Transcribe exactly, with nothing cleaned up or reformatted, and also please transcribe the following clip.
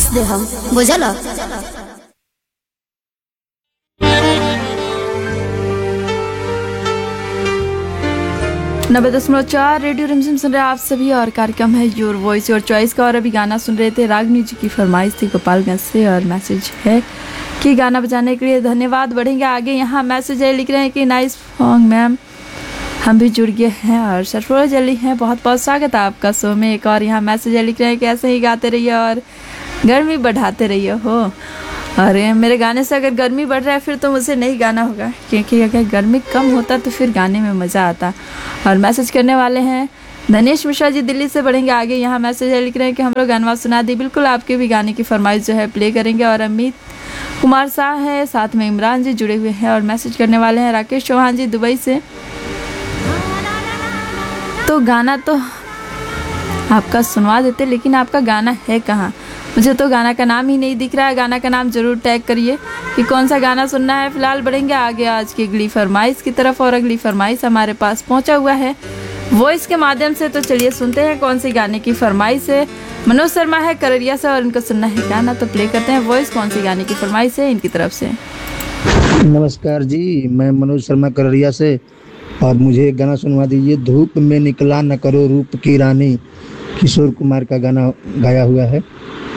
नाच दे हम, बुझल। नब्बे दशमलव चार रेडियो रिमझिम सुन रहे आप सभी और कार्यक्रम है योर वॉइस योर चॉइस का। और अभी गाना सुन रहे थे, रागनी जी की फरमाइश थी गोपालगंज से और मैसेज है कि गाना बजाने के लिए धन्यवाद। बढ़ेंगे आगे, यहाँ मैसेज है, लिख रहे हैं कि नाइस सॉन्ग मैम, हम भी जुड़ गए हैं और सरफरोज अली हैं, बहुत बहुत स्वागत है आपका शो में। एक और यहाँ मैसेज है, लिख रहे हैं कि ऐसे ही गाते रहिए और गर्मी बढ़ाते रहिए हो। अरे मेरे गाने से अगर गर्मी बढ़ रहा है फिर तो मुझे नहीं गाना होगा, क्योंकि अगर गर्मी कम होता तो फिर गाने में मज़ा आता। और मैसेज करने वाले हैं धनेश मिश्रा जी दिल्ली से। बढ़ेंगे आगे, यहाँ मैसेज है, लिख रहे हैं कि हम लोग गाना सुना दी, बिल्कुल आपके भी गाने की फरमाइश जो है प्ले करेंगे। और अमित कुमार शाह है, साथ में इमरान जी जुड़े हुए हैं। और मैसेज करने वाले हैं राकेश चौहान जी दुबई से। तो गाना तो आपका सुनवा देते, लेकिन आपका गाना है कहाँ? मुझे तो गाना का नाम ही नहीं दिख रहा है। गाना का नाम जरूर टैग करिए कि कौन सा गाना सुनना है। फिलहाल बढ़ेंगे आगे आज की अगली फरमाइश की तरफ, और अगली फरमाइश हमारे पास पहुंचा हुआ है वॉइस के माध्यम से। तो चलिए सुनते हैं कौन सी गाने की फरमाइश है। मनोज शर्मा है कररिया से और इनको सुनना है गाना, तो प्ले करते हैं वॉइस कौन सी गाने की फरमाइश है इनकी तरफ से। नमस्कार जी, मैं मनोज शर्मा कररिया से, और मुझे एक गाना सुनवा दीजिए। धूप में निकला न करो रूप की रानी, किशोर कुमार का गाना गाया हुआ है।